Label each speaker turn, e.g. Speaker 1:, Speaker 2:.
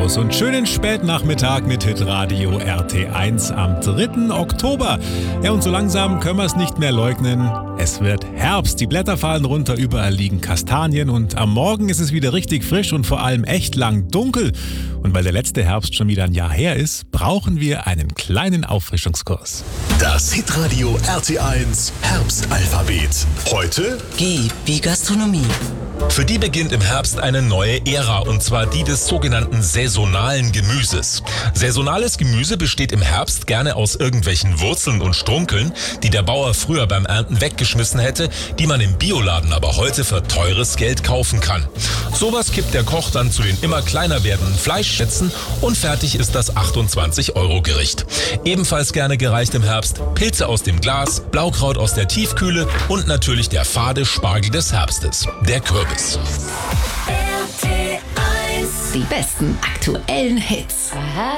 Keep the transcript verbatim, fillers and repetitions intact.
Speaker 1: Servus und schönen Spätnachmittag mit Hitradio R T eins am dritten Oktober. Ja, und so langsam können wir es nicht mehr leugnen. Es wird Herbst, die Blätter fallen runter, überall liegen Kastanien und am Morgen ist es wieder richtig frisch und vor allem echt lang dunkel. Und weil der letzte Herbst schon wieder ein Jahr her ist, brauchen wir einen kleinen Auffrischungskurs.
Speaker 2: Das Hitradio R T eins Herbstalphabet. Heute
Speaker 3: G wie Gastronomie.
Speaker 4: Für die beginnt im Herbst eine neue Ära, und zwar die des sogenannten saisonalen Gemüses. Saisonales Gemüse besteht im Herbst gerne aus irgendwelchen Wurzeln und Strunkeln, die der Bauer früher beim Ernten weggeschmissen hätte, die man im Bioladen aber heute für teures Geld kaufen kann. Sowas kippt der Koch dann zu den immer kleiner werdenden Fleischschätzen und fertig ist das achtundzwanzig Euro Gericht. Ebenfalls gerne gereicht im Herbst Pilze aus dem Glas, Blaukraut aus der Tiefkühle und natürlich der fade Spargel des Herbstes, der Kürbis.
Speaker 5: R T eins.
Speaker 6: Die besten aktuellen Hits.
Speaker 5: Aha.